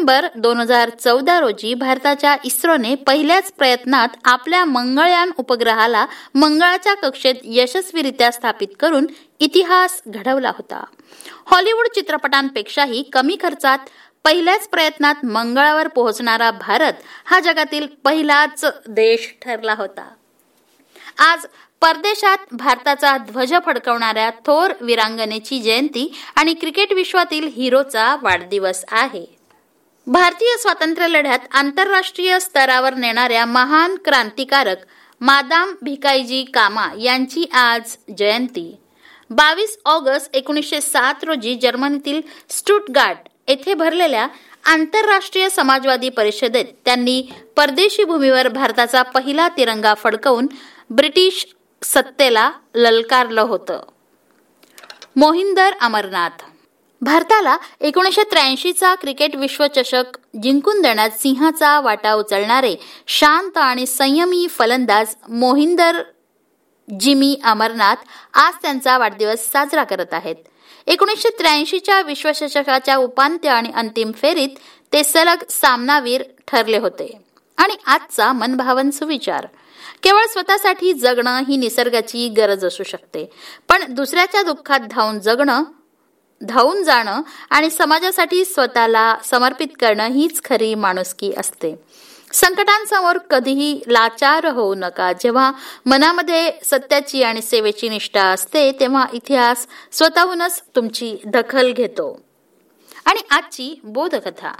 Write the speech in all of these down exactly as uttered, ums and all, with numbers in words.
November दोन हजार चौदा रोजी भारताच्या इस्रोने पहिल्याच प्रयत्नात आपल्या मंगळयान उपग्रहाला मंगळाच्या कक्षेत यशस्वीरित्या स्थापित करून इतिहास घडवला होता. हॉलिवूड चित्रपटांपेक्षाही कमी खर्चात पहिल्याच प्रयत्नात मंगळावर पोहोचणारा भारत हा जगातील पहिलाच देश ठरला होता. आज परदेशात भारताचा ध्वज फडकवणाऱ्या थोर वीरांगनेची जयंती आणि क्रिकेट विश्वातील हिरोचा वाढदिवस आहे. भारतीय स्वातंत्र्य लढ्यात आंतरराष्ट्रीय स्तरावर नेणाऱ्या महान क्रांतिकारक मादाम भिकाईजी कामा यांची आज जयंती. बावीस ऑगस्ट एकोणीसशे सात रोजी जर्मनीतील स्टुटगार्ट येथे भरलेल्या आंतरराष्ट्रीय समाजवादी परिषदेत त्यांनी परदेशी भूमीवर भारताचा पहिला तिरंगा फडकवून ब्रिटिश सत्तेला ललकारलं होतं. मोहिंदर अमरनाथ. भारताला एकोणीसशे त्र्याऐंशीचा क्रिकेट विश्वचषक जिंकून देण्यात सिंहाचा वाटा उचलणारे शांत आणि संयमी फलंदाज मोहिंदर जिमी अमरनाथ आज त्यांचा वाढदिवस साजरा करत आहेत. एकोणीसशे त्र्याऐंशीच्या विश्वचषकाच्या उपांत्य आणि अंतिम फेरीत ते सलग सामनावीर ठरले होते. आणि आजचा मनभावन सुविचार, केवळ स्वतःसाठी जगणं ही निसर्गाची गरज असू शकते, पण दुसऱ्याच्या दुःखात धावून जगणं धावून जाणं आणि समाजासाठी स्वतःला समर्पित करणं हीच खरी माणुसकी असते. संकटांसमोर कधीही लाचार होऊ नका. जेव्हा मनामध्ये सत्याची आणि सेवेची निष्ठा असते तेव्हा इतिहास स्वतःहूनच तुमची दखल घेतो. आणि आजची बोधकथा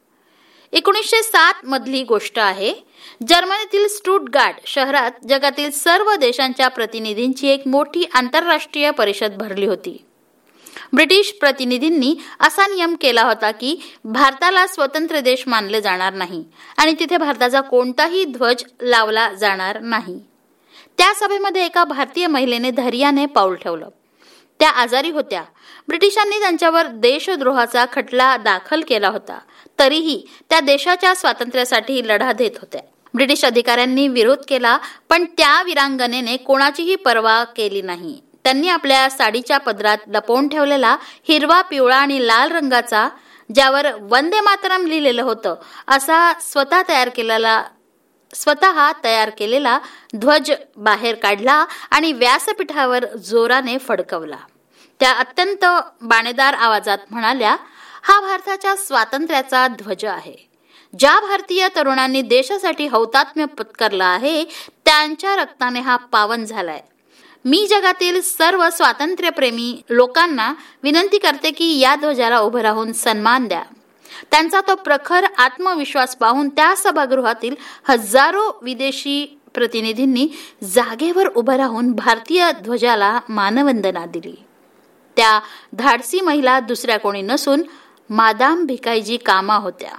एकोणीसशे सात मधली गोष्ट आहे. जर्मनीतील स्टुटगार्ट शहरात जगातील सर्व देशांच्या प्रतिनिधींची एक मोठी आंतरराष्ट्रीय परिषद भरली होती. ब्रिटिश प्रतिनिधींनी असा नियम केला होता की भारताला स्वतंत्र देश मानले जाणार नाही आणि तिथे भारताचा कोणताही ध्वज लावला जाणार नाही. त्या सभेमध्ये एका भारतीय महिलेने धैर्याने पाऊल ठेवलं. त्या आजारी होत्या. ब्रिटिशांनी त्यांच्यावर देशद्रोहाचा खटला दाखल केला होता. तरीही त्या देशाच्या स्वातंत्र्यासाठी लढा देत होत्या. ब्रिटिश अधिकाऱ्यांनी विरोध केला, पण त्या वीरांगनेने कोणाचीही पर्वा केली नाही. त्यांनी आपल्या साडीच्या पदरात लपवून ठेवलेला हिरवा, पिवळा आणि लाल रंगाचा, ज्यावर वंदे मातरम लिहिलेलं होतं, असा स्वतः तयार केलेला स्वतः तयार केलेला ध्वज बाहेर काढला आणि व्यासपीठावर जोराने फडकवला. त्या अत्यंत बाणेदार आवाजात म्हणाल्या, हा भारताच्या स्वातंत्र्याचा ध्वज आहे. ज्या भारतीय तरुणांनी देशासाठी हौतात्म्य पत्करलं आहे त्यांच्या रक्ताने हा पावन झालाय. मी जगातील सर्व स्वातंत्र्यप्रेमी लोकांना विनंती करते की या ध्वजाला उभं राहून सन्मान द्या. त्यांचा तो प्रखर आत्मविश्वास पाहून त्या सभागृहातील हजारो विदेशी प्रतिनिधींनी जागेवर उभं राहून भारतीय ध्वजाला मानवंदना दिली. त्या धाडसी महिला दुसऱ्या कोणी नसून मादाम भिकाईजी कामा होत्या.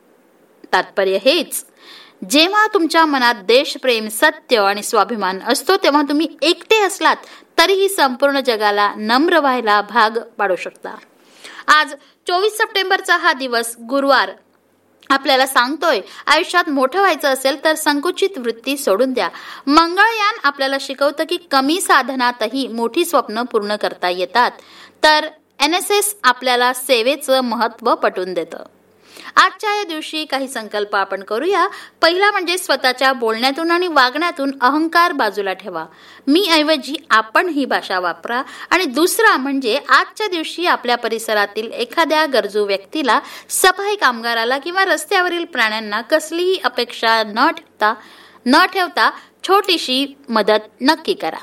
तात्पर्य हेच, जेव्हा तुमच्या मनात देशप्रेम, सत्य आणि स्वाभिमान असतो तेव्हा तुम्ही एकटे असलात तरीही संपूर्ण जगाला नम्र व्हायला भाग पाडू शकता. आज चोवीस सप्टेंबरचा हा दिवस गुरुवार आपल्याला सांगतोय, आयुष्यात मोठं व्हायचं असेल तर संकुचित वृत्ती सोडून द्या. मंगळयान आपल्याला शिकवतं की कमी साधनातही मोठी स्वप्न पूर्ण करता येतात. तर एन एस एस आपल्याला सेवेचं महत्त्व पटवून देतं. आजच्या या दिवशी काही संकल्प आपण करूया. पहिला म्हणजे स्वतःच्या बोलण्यातून आणि वागण्यातून अहंकार बाजूला ठेवा. मी ऐवजी आपण ही भाषा वापरा. आणि दुसरा म्हणजे आजच्या दिवशी आपल्या परिसरातील एखाद्या गरजू व्यक्तीला, सफाई कामगाराला किंवा रस्त्यावरील प्राण्यांना कसलीही अपेक्षा न ठेवता न ठेवता छोटीशी मदत नक्की करा.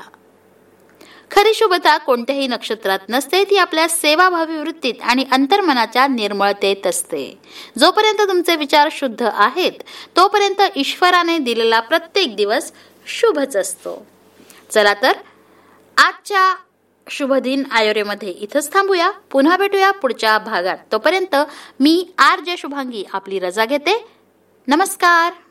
खरी शुभता कोणत्याही नक्षत्रात नसते, ती आपल्या सेवाभावी वृत्तीत आणि अंतर्मनाच्या निर्मळतेत असते. जोपर्यंत तुमचे विचार शुद्ध आहेत तोपर्यंत ईश्वराने दिलेला प्रत्येक दिवस शुभच असतो. चला तर आजच्या शुभदिन आयोरेमध्ये इथंच थांबूया. पुन्हा भेटूया पुढच्या भागात. तोपर्यंत मी आर जे शुभांगी आपली रजा घेते. नमस्कार.